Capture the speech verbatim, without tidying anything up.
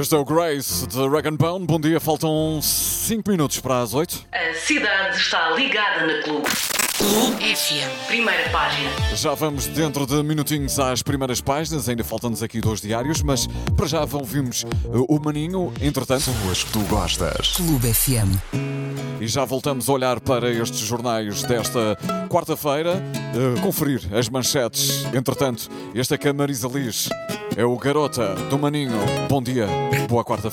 Este é o Grace de Rag and Bone. Bom dia, faltam cinco minutos para as oito. A cidade está ligada na Clube. Clube F M, primeira página. Já vamos dentro de minutinhos às primeiras páginas, ainda faltam-nos aqui dois diários, mas para já ouvimos o Maninho, entretanto. Pessoas que tu gostas. Clube F M. E já voltamos a olhar para estes jornais desta quarta-feira, uh, conferir as manchetes. Entretanto, este é que a Marisa Liz é o Garota do Maninho. Bom dia, boa quarta-feira.